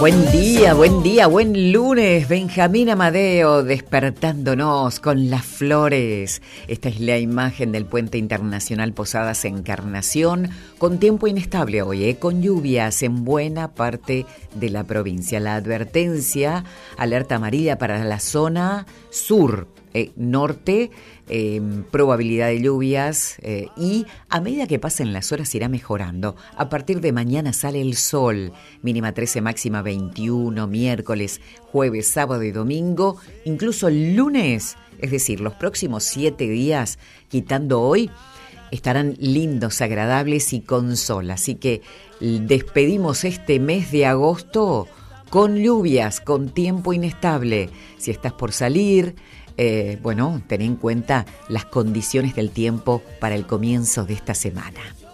Buen día, buen lunes. Benjamín Amadeo despertándonos con las flores. Esta es la imagen del Puente Internacional Posadas Encarnación, con tiempo inestable hoy, con lluvias en buena parte de la provincia. La advertencia, alerta amarilla para la zona sur, norte, probabilidad de lluvias y a medida que pasen las horas irá mejorando. A partir de mañana sale el sol, mínima 13, máxima 21, miércoles, jueves, sábado y domingo, incluso el lunes, es decir, los próximos 7 días, quitando hoy, estarán lindos, agradables y con sol. Así que despedimos este mes de agosto con lluvias, con tiempo inestable. Si estás por salir, ten en cuenta las condiciones del tiempo para el comienzo de esta semana.